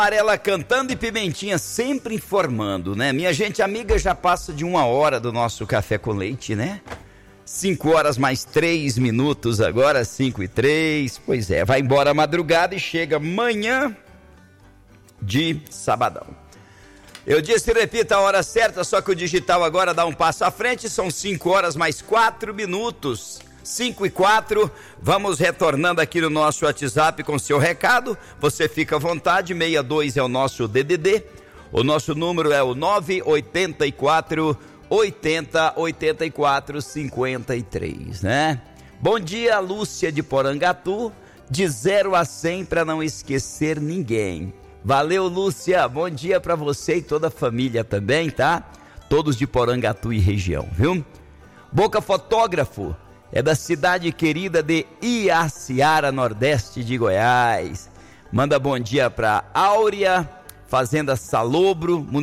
Amarela cantando e Pimentinha sempre informando, né? Minha gente amiga, já passa de 1 hora do nosso café com leite, né? 5 horas mais 3 minutos agora, 5:03. Pois é, vai embora a madrugada e chega manhã de sabadão. Eu disse e repito a hora certa, só que o digital agora dá um passo à frente, são 5 horas mais 4 minutos. 5:04, vamos retornando aqui no nosso WhatsApp com seu recado, você fica à vontade, 62 é o nosso DDD, o nosso número é o 984 80 84 53, né? Bom dia, Lúcia de Porangatu, de 0 a 100 para não esquecer ninguém. Valeu, Lúcia, bom dia para você e toda a família também, tá? Todos de Porangatu e região, viu? Boca Fotógrafo é da cidade querida de Iaciara, nordeste de Goiás. Manda bom dia para Áurea, Fazenda Salobro,